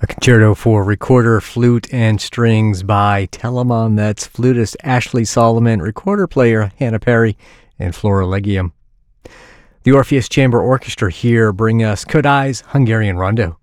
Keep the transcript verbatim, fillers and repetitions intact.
A concerto for recorder, flute, and strings by Telemann. That's flutist Ashley Solomon, recorder player Hannah Perry, and Flora Legium. The Orpheus Chamber Orchestra here bring us Kodály's Hungarian Rondo.